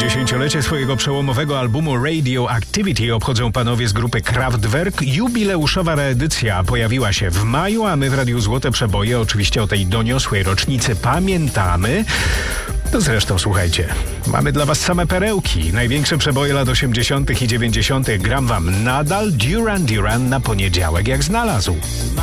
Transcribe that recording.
60-lecie swojego przełomowego albumu Radioactivity obchodzą panowie z grupy Kraftwerk. Jubileuszowa reedycja pojawiła się w maju, a my w Radiu Złote Przeboje oczywiście o tej doniosłej rocznicy pamiętamy. No zresztą słuchajcie, mamy dla was same perełki. Największe przeboje lat 80. i 90. gram wam nadal. Duran Duran na poniedziałek jak znalazł.